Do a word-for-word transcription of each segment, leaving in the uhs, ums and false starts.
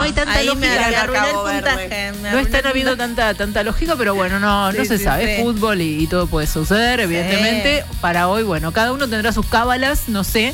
hay tanta Ahí lógica. me arruiné el Cabo Verde. puntaje. me No arruiné están el habiendo puntaje. tanta, tanta lógica, pero bueno, no, no Sí, se sí, sabe. sí. Es fútbol y, y todo puede suceder, evidentemente. Para hoy, bueno, cada uno tendrá sus cábalas, no sé.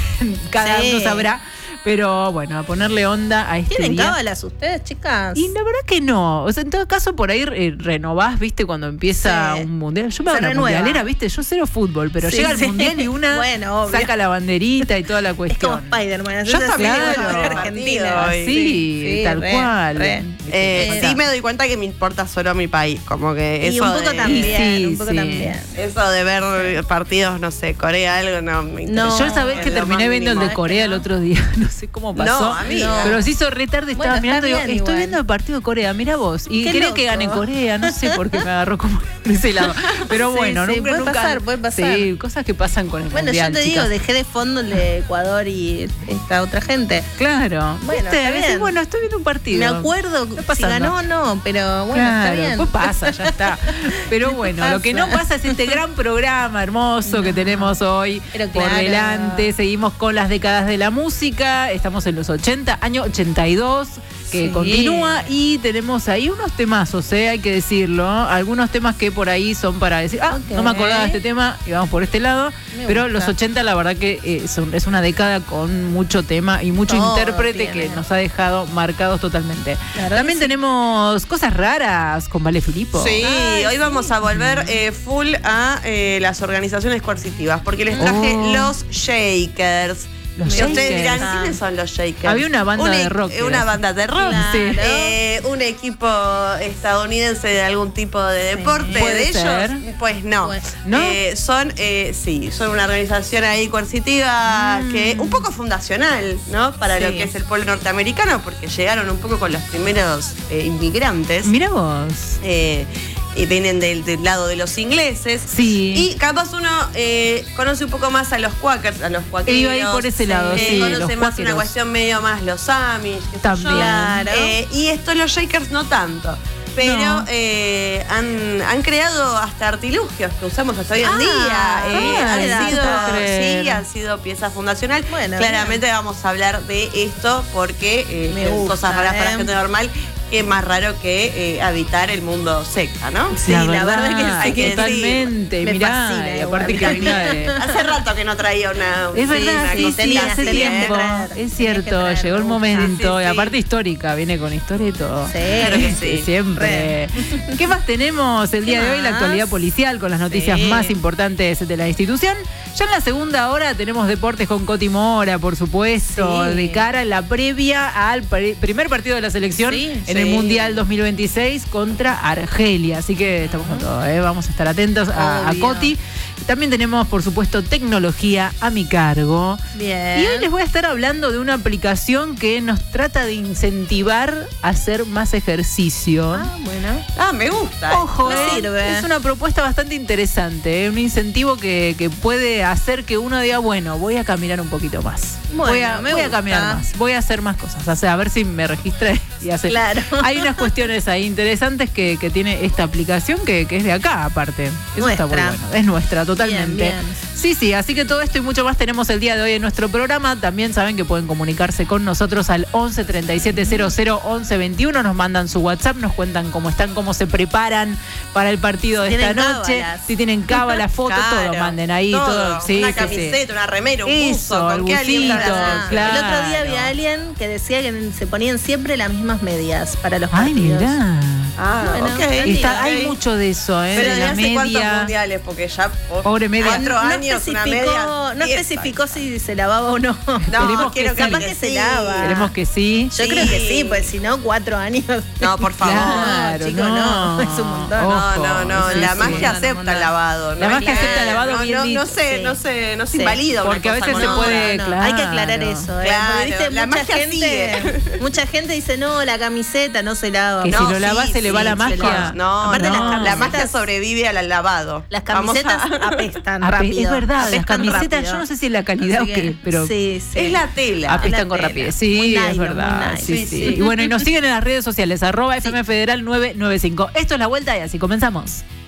Cada Sí. uno sabrá. Pero bueno, a ponerle onda a este ¿Tienen día. cábalas ustedes, chicas? Y la verdad que no. O sea, en todo caso, por ahí eh, renovás, ¿viste? Cuando empieza Sí. un mundial. Yo me Se hago la renueva. mundialera, ¿viste? Yo cero fútbol, pero Sí, llega el sí. mundial y una Bueno, obvio. saca la banderita y toda la Es como cuestión. Spider-Man. Yo haces también así, claro. bueno, Partido Argentina. hoy. Sí, tal re, cual. re. Eh, Eh, sí me doy cuenta que me importa solo mi país, como que Y eso un poco de, también, Sí, un poco sí. también. eso de ver partidos, no sé, Corea, algo, no me interesa. No, Yo sabés en que lo terminé más viendo el de mínimo. Corea el otro día, no sé cómo pasó. No, a mí No. Pero se hizo re tarde, estaba Bueno, está mirando y digo, bien estoy igual. viendo el partido de Corea, mira vos. Y Qué quería que loco. gane Corea, no sé por qué me agarró como de ese lado. Pero Sí, bueno, sí, nunca, puede nunca. pasar, puede pasar. Sí, cosas que pasan con el Bueno, mundial, yo te chicas. digo, dejé de fondo el de Ecuador y esta otra gente. Claro. Bueno, ¿Viste? está Decís, bien. bueno, estoy viendo un partido. Me acuerdo si pasando. ganó o no, pero bueno, Claro, está bien. después pasa, ya está. Pero bueno, lo que no pasa. pasa es este gran programa hermoso que tenemos hoy Pero por claro. delante. Seguimos con las décadas de la música. Estamos en los ochenta, año ochenta y dos, que Sí. continúa. Y tenemos ahí unos temazos, ¿eh? Hay que decirlo. Algunos temas que por ahí son para decir, ah, Ok. no me acordaba de este tema y vamos por este lado. Me Pero gusta. los ochenta, la verdad que eh, son- es una década con mucho tema y mucho Todo intérprete tiene. que nos ha dejado marcados totalmente. Claro También que sí. tenemos cosas raras con Vale Filippo. Sí, Ay, hoy sí. vamos a volver eh, full a eh, las organizaciones coercitivas, porque les traje Oh. los Shakers. Los Y ustedes Shakers. dirán, Ah. ¿quiénes son los Shakers? Había una banda Un de e- rock, Una era. banda de rock. Claro. Sí. Eh, un equipo estadounidense de algún tipo de deporte Puede de ser. ellos. Pues no. Pues, ¿no? Eh, son, eh, sí, son una organización ahí coercitiva Mm. que un poco fundacional, ¿no? Para Sí. lo que es el pueblo norteamericano, porque llegaron un poco con los primeros eh, inmigrantes. Mira vos. Eh, y vienen del, del lado de los ingleses. Sí. Y capaz uno eh, conoce un poco más a los quakers, a los cuaqueros. Iba a ir por ese lado, eh, sí, conoce los más cuáqueros. una cuestión medio más los Amish, qué sé También. yo. Claro. Eh, y estos los Shakers no tanto. Pero No. eh, han, han creado hasta artilugios que usamos hasta hoy en Ah, día. Eh, ah, han no sido, te puedo creer. sí, han sido pieza fundacional. Bueno, Claramente vamos a hablar de esto porque eh, Me es gusta, cosas raras para eh. gente normal. Qué más raro que eh, habitar el mundo secta, ¿no? Sí, la verdad que sí, hay que totalmente. Me Mirá, fascina y igual. aparte que venía de... Hace rato que no traía una. Es verdad, una sí, sí, cosita hace así, tiempo. ¿eh? traer, Es tenés que cierto, traer, llegó el me gusta. momento. Sí, Y sí. aparte histórica, viene con historia y todo. Sí. Claro que sí. Siempre. ¿Qué más tenemos el día ¿Qué de hoy? La más? actualidad policial con las noticias Sí. más importantes de la institución. Ya en la segunda hora tenemos deportes con Coti Mora, por supuesto, Sí. de cara a la previa al pri- primer partido de la selección Sí, en sí. el Mundial dos mil veintiséis contra Argelia. Así que estamos con todo, ¿eh? Vamos a estar atentos a, a Obvio. Coti. También tenemos, por supuesto, tecnología a mi cargo. Bien. Y hoy les voy a estar hablando de una aplicación que nos trata de incentivar a hacer más ejercicio. Ah, bueno. Ah, me gusta. Ojo, Me eh, sirve. es una propuesta bastante interesante, eh, un incentivo que, que puede hacer que uno diga, bueno, voy a caminar un poquito más. Bueno, voy a, me voy a gusta. caminar más, voy a hacer más cosas, o sea, a ver si me registre y hace. Claro. Hay unas cuestiones ahí interesantes que, que tiene esta aplicación que, que es de acá, aparte. Eso está muy Nuestra. bueno. Es nuestra, totalmente. Bien, bien. Sí, sí, así que todo esto y mucho más tenemos el día de hoy en nuestro programa. También saben que pueden comunicarse con nosotros al once treinta y siete cero cero once veintiuno. Nos mandan su WhatsApp, nos cuentan cómo están, cómo se preparan para el partido de Si esta tienen noche. cábalas. Si tienen cábala, foto, Claro, todo manden ahí. Todo, todo. Sí, una sí, sí. camiseta, una remera, un Eso, buzo. el ¿Con qué aliento busito, la- claro. El otro día vi a alguien que decía que se ponían siempre las mismas medias para los Ay, partidos. mirá. Ah, Bueno, ok. Está- Está- ok. hay mucho de eso, ¿eh? Pero de de la hace cuántos media. mundiales, porque ya oh, Pobre media. cuatro No años, una media. especificó, no diez especificó años. si se lavaba o no. No, Esperemos que quiero sí. Capaz que se sí. lava. Esperemos que sí. Yo Sí. creo que sí, pues si no, cuatro años. No, por favor. Claro, chicos, no, es un montón. Ojo, No, no, no. sí, la sí. magia montón, acepta montón. el lavado. La ¿no? magia acepta el lavado, no, bien no, dicho. no se, Sí. no se, no se Sí. invalida una Porque a cosa veces con se otra. puede- no, hay que aclarar claro. eso. ¿eh? Claro, Porque, ¿viste? la mucha magia gente, sigue. mucha gente dice, no, la camiseta no se lava. Que No, si lo lavas sí, se le va sí, la se magia. lava. No, Aparte no. las la camisetas- magia sobrevive al lavado. Las Vamos camisetas a- apestan Ape- rápido. es verdad, las apestan camisetas, rápido. yo no sé si es la calidad Así o que, qué, pero sí, sí. Es la tela. apestan la con tela. rapidez. Sí, Muy es nylon, verdad. muy Sí, nylon. sí. Sí, sí. Y bueno, y nos siguen en las redes sociales, arroba F M Federal nueve nueve cinco. Esto es La Vuelta y así comenzamos.